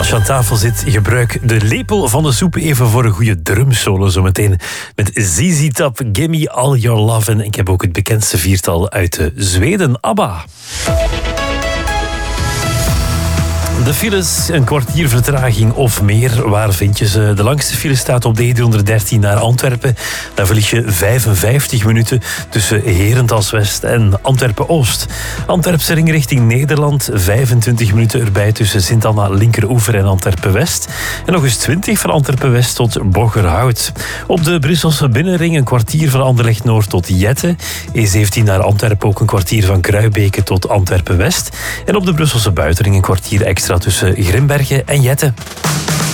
Als je aan tafel zit, gebruik de lepel van de soep even voor een goede drumsolo zometeen. Met ZZ Top, Gimme All Your Love. En ik heb ook het bekendste viertal uit Zweden, ABBA. De files, een kwartier vertraging of meer. Waar vind je ze? De langste file staat op de E313 naar Antwerpen. Daar verlies je 55 minuten tussen Herentals-West en Antwerpen-Oost. Antwerpse ring richting Nederland. 25 minuten erbij tussen Sint-Anna Linkeroever en Antwerpen-West. En nog eens 20 van Antwerpen-West tot Boggerhout. Op de Brusselse binnenring een kwartier van Anderlecht-Noord tot Jette. E17 naar Antwerpen ook een kwartier van Kruibeke tot Antwerpen-West. En op de Brusselse buitenring een kwartier extra tussen Grimbergen en Jette.